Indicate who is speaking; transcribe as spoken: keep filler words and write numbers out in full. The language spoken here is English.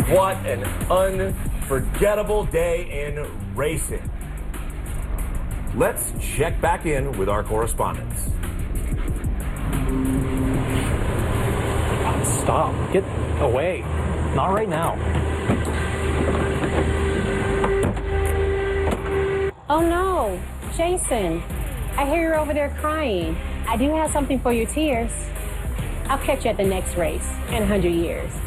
Speaker 1: What an unforgettable day in racing. Let's check back in with our correspondents.
Speaker 2: Stop. Get away. Not right now.
Speaker 3: Oh no, Jason, I hear you're over there crying. I do have something for your tears. I'll catch you at the next race in a hundred years.